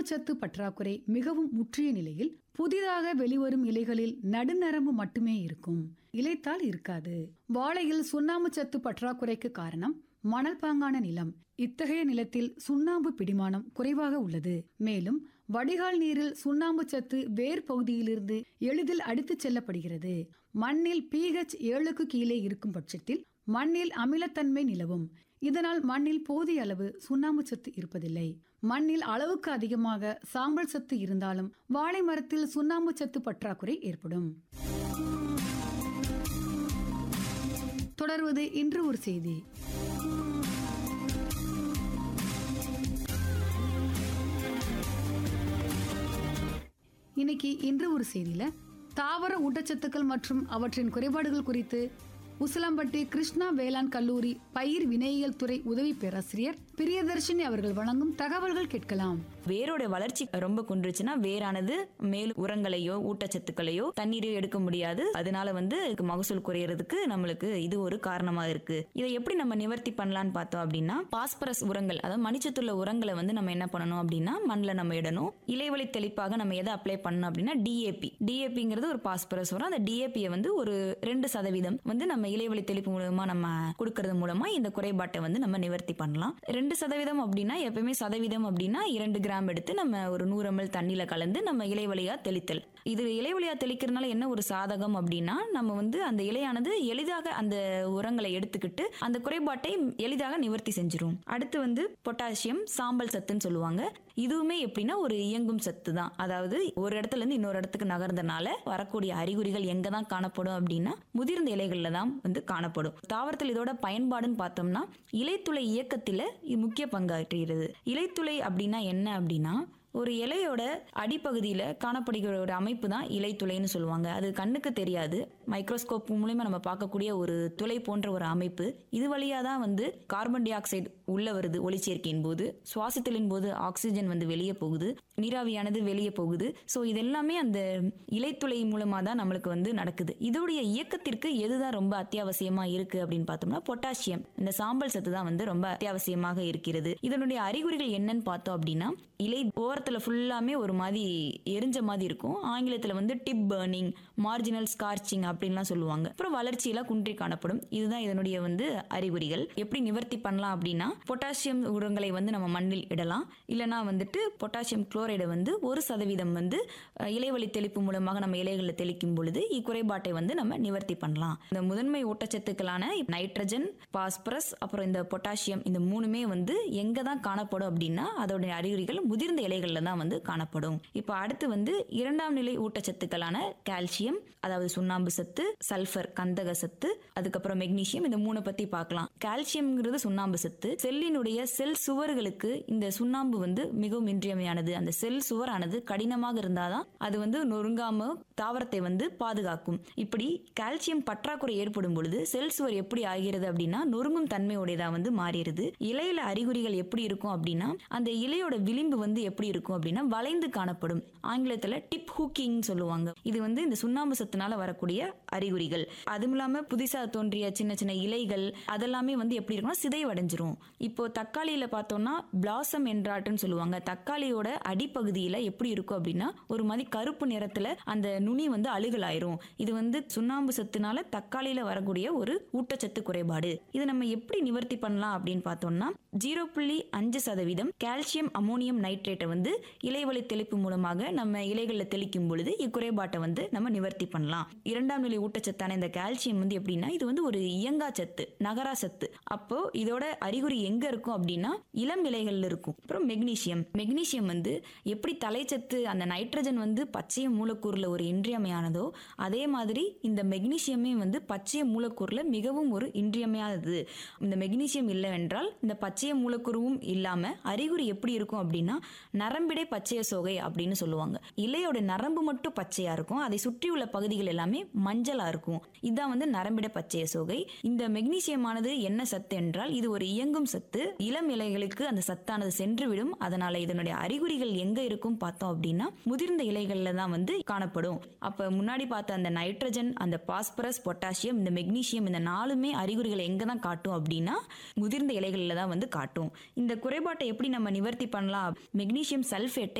சுண்ணாம்பு சத்து பற்றாக்குறை மிகவும் முற்றிய நிலையில் புதிதாக வெளிவரும் இலைகளில் நடுநரம்பு மட்டுமே இருக்கும், இலைத்தாள் இருக்காது. வாழையில் சுண்ணாம்பு சத்து பற்றாக்குறைக்கு காரணம் மணல் பாங்கான நிலம். இத்தகைய நிலத்தில் சுண்ணாம்பு பிடிமானம் குறைவாக உள்ளது. மேலும் வடிகால் நீரில் சுண்ணாம்பு சத்து வேர் பகுதியிலிருந்து எளிதில் அடித்துச் செல்லப்படுகிறது. மண்ணில் pH 7க்கு கீழே இருக்கும் பட்சத்தில் மண்ணில் அமிலத்தன்மை நிலவும். இதனால் மண்ணில் போதிய அளவு சுண்ணாம்பு சத்து இருப்பதில்லை. மண்ணில் அளவுக்கு அதிகமாக சாம்பல் சத்து இருந்தாலும் வாழை மரத்தில் சுண்ணாம்பு சத்து பற்றாக்குறை ஏற்படும். தொடர்வது இன்று ஒரு செய்தி. இன்னைக்கு இன்று ஒரு செய்தியில தாவர ஊட்டச்சத்துக்கள் மற்றும் அவற்றின் குறைபாடுகள் குறித்து உசிலம்பட்டி கிருஷ்ணா வேளாண் கல்லூரி பயிர் வினையியல் துறை உதவி பேராசிரியர் பிரியதர்ஷினி அவர்கள் வழங்கும் தகவல்கள் கேட்கலாம். வேரோட வளர்ச்சி ரொம்ப குன்றுச்சுன்னா வேரானது மேல் உரங்களையோ ஊட்டச்சத்துக்களையோ தண்ணீரையோ எடுக்க முடியாது. அதனால மகசூல் குறையறதுக்கு நம்மளுக்கு இது ஒரு காரணமா இருக்கு. இதை எப்படி நம்ம நிவர்த்தி பண்ணலாம்னு பார்த்தோம் அப்படின்னா, பாஸ்பரஸ் உரங்கள், அதாவது மணிச்சத்துள்ள உரங்களை நம்ம என்ன பண்ணணும் அப்படின்னா மண்ணில் நம்ம இடணும். இலைவழி தெளிப்பாக நம்ம எதை அப்ளை பண்ணணும் அப்படின்னா டிஏபிங்கிறது ஒரு பாஸ்பரஸ் உரம். அந்த டிஏபியை ஒரு 2% நம்ம இலைவழி தெளிப்பு மூலமா நம்ம கொடுக்கறது மூலமா இந்த குறைபாட்டை நம்ம நிவர்த்தி பண்ணலாம். 2% அப்படின்னா எப்பவுமே சதவீதம் அப்படின்னா 2 கிராம் எடுத்து நம்ம ஒரு 100 ml தண்ணியில கலந்து நம்ம இலைவழியா தெளித்தல். இது இலைவழியா தெளிக்கிறதுனால என்ன ஒரு சாதகம் அப்படின்னா, நம்ம அந்த இலையானது எளிதாக அந்த உரங்களை எடுத்துக்கிட்டு அந்த குறைபாட்டை எளிதாக நிவர்த்தி செஞ்சிரும். அடுத்து பொட்டாசியம் சாம்பல் சத்துன்னு சொல்லுவாங்க. இதுவுமே எப்படின்னா ஒரு இயங்கும் சத்து தான். அதாவது ஒரு இடத்துல இருந்து இன்னொரு இடத்துக்கு நகர்ந்தனால வரக்கூடிய அறிகுறிகள் எங்க தான் காணப்படும் அப்படின்னா முதிர்ந்த இலைகள்ல தான் காணப்படும். தாவரத்தில் இதோட பயன்பாடுன்னு பார்த்தோம்னா இலைத்துளை இயக்கத்துல முக்கிய பங்காற்றுகிறது. இலைத்துளை அப்படின்னா என்ன அப்படின்னா, ஒரு இலையோட அடிப்பகுதியில காணப்படுகிற ஒரு அமைப்பு தான் இலைத்துளைன்னு சொல்லுவாங்க. அது கண்ணுக்கு தெரியாது. மைக்ரோஸ்கோப் மூலமா நம்ம பார்க்கக்கூடிய ஒரு துளை போன்ற ஒரு அமைப்பு. இது வழியா தான் கார்பன் டை ஆக்சைடு உள்ள வருது ஒளிச்சேர்க்கையின் போது. சுவாசித்தலின் போது ஆக்சிஜன் வெளியே போகுது, நீராவியானது வெளியே போகுது. ஸோ இதெல்லாமே அந்த இலைத்துளை மூலமா தான் நம்மளுக்கு நடக்குது. இதோடைய இயக்கத்திற்கு எதுதான் ரொம்ப அத்தியாவசியமா இருக்கு அப்படின்னு பார்த்தோம்னா பொட்டாசியம், இந்த சாம்பல் சத்து தான் ரொம்ப அத்தியாவசியமாக இருக்கிறது. இதனுடைய அறிகுறிகள் என்னன்னு பார்த்தோம் அப்படின்னா, இலை ஓரத்துல ஃபுல்லாமே ஒரு மாதிரி எரிஞ்ச மாதிரி இருக்கும். ஆங்கிலத்துல டிப் பர்னிங், மார்ஜினல் ஸ்கார்ச்சிங் அப்படின்லாம் சொல்லுவாங்க. அப்புறம் வளர்ச்சியெல்லாம் குன்றி காணப்படும். இதுதான் இதனுடைய அறிகுறிகள். எப்படி நிவர்த்தி பண்ணலாம் அப்படின்னா, பொட்டாசியம் உரங்களை நம்ம மண்ணில் இடலாம். இல்லைன்னா பொட்டாசியம் குளோரைடை 1% இலைவழி தெளிப்பு மூலமாக நம்ம இலைகளில் தெளிக்கும் பொழுது இக்குறைபாட்டை நம்ம நிவர்த்தி பண்ணலாம். இந்த முதன்மை ஊட்டச்சத்துக்களான நைட்ரஜன், பாஸ்பரஸ், அப்புறம் இந்த பொட்டாசியம், இந்த மூணுமே எங்க தான் காணப்படும் அப்படின்னா அதோடைய அறிகுறிகள் முதிர்ந்த இலைகள்ல தான் காணப்படும். இப்போ அடுத்து இரண்டாம் நிலை ஊட்டச்சத்துக்களான கால்சியம், அதாவது சுண்ணாம்பு சத்து, சல்பர் கந்தக சத்து, அதுக்கப்புறம் மெக்னீசியம், இந்த 3 பத்தி பார்க்கலாம். கால்சியம்ங்கிறது சுண்ணாம்பு சத்து. செல்லினுடைய செல் சுவர்களுக்கு இந்த சுண்ணாம்பு மிகவும் இன்றியமையானது. அந்த செல் சுவரானது கடினமாக இருந்தாதான் அது நொறுங்காம தாவரத்தை பாதுகாக்கும். இப்படி கால்சியம் பற்றாக்குறை ஏற்படும் பொழுது செல் சுவர் எப்படி ஆகிறது அப்படின்னா நொறுங்கும் தன்மையுடையதா மாறிடுது. இலையில அறிகுறிகள் எப்படி இருக்கும் அப்படின்னா, அந்த இலையோட விளிம்பு எப்படி இருக்கும் அப்படின்னா வளைந்து காணப்படும். ஆங்கிலத்துல டிப் ஹூக்கிங் சொல்லுவாங்க. இது இந்த சுண்ணாம்பு சத்துனால வரக்கூடிய அறிகுறிகள். அதுவும் இல்லாம புதுசா தோன்றிய சின்ன சின்ன இலைகள் அதெல்லாமே எப்படி இருக்கும்னா சிதைவடைஞ்சிரும். இப்போ தக்காளியில பார்த்தோம்னா பிளாசம் என்றாட்டுன்னு சொல்லுவாங்க. தக்காளியோட அடிப்பகுதியில எப்படி இருக்கும் அப்படின்னா ஒரு மாதிரி கருப்பு நிறத்துல அந்த நுனி அழுகலாயிரும். இது சுண்ணாம்பு சத்துனால தக்காளியில வரக்கூடிய ஒரு ஊட்டச்சத்து குறைபாடு. இதை நம்ம எப்படி நிவர்த்தி பண்ணலாம் அப்படின்னு பார்த்தோம்னா 0.5% கால்சியம் அமோனியம் நைட்ரேட்டை இலைவழி தெளிப்பு மூலமாக நம்ம இலைகளில் தெளிக்கும் பொழுது இக்குறைபாட்டை நம்ம நிவர்த்தி பண்ணலாம். இரண்டாம் நிலை ஊட்டச்சத்தான இந்த கால்சியம் எப்படின்னா இது ஒரு இயங்கா சத்து, நகரா சத்து. அப்போ இதோட அறிகுறி எங்க இருக்கும் அப்படின்னா இளம் இலைகள்ல இருக்கும். அப்புறம் மெக்னீசியம் எப்படி தலைச்சத்து அந்த நைட்ரஜன் பச்சைய மூலக்கூறுல ஒரு இன்றியமையானதோ அதே மாதிரி இந்த மெக்னீசியமே பச்சைய மூலக்கூறுல மிகவும் ஒரு இன்றியமையானது. இந்த மெக்னீசியம் இல்லைவென்றால் இந்த பச்சைய மூலக்கூறுவும் இல்லாம அறிகுறி எப்படி இருக்கும் அப்படின்னா நரம்பிடை பச்சைய சோகை அப்படின்னு சொல்லுவாங்க. இலையோட நரம்பு மட்டும் பச்சையா இருக்கும், அதை சுற்றியுள்ள பகுதிகள் எல்லாமே மஞ்சளா இருக்கும். இதுதான் நரம்பிடை பச்சைய சோகை. இந்த மெக்னீசியமானது என்ன சத்து என்றால் இது ஒரு இயங்கும் சத்து. இளம் இலைகளுக்கு அந்த சத்தானது சென்றுவிடும். அதனால இதனுடைய அறிகுறிகள் எங்க இருக்கும் பார்த்தோம் அப்படின்னா முதிர்ந்த இலைகள்ல தான் காணப்படும். அப்ப முன்னாடி பார்த்த அந்த நைட்ரஜன், அந்த பாஸ்பரஸ், பொட்டாசியம், இந்த மெக்னீசியம், இந்த 4மே அறிகுறிகளை எங்க தான் காட்டும் அப்படின்னா முதிர்ந்த இலைகள்ல தான் காட்டும். இந்த குறைபாட்டை எப்படி நம்ம நிவர்த்தி பண்ணலாம்? மெக்னீசியம் சல்பேட்டை